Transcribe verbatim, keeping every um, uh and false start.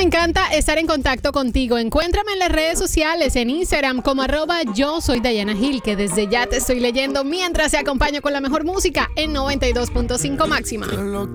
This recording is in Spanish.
encanta estar en contacto contigo. Encuéntrame en las redes sociales, en Instagram como arroba yo soy Dayana Gil, que desde ya te estoy leyendo mientras te acompaño con la mejor música en noventa y dos punto cinco máxima. Lo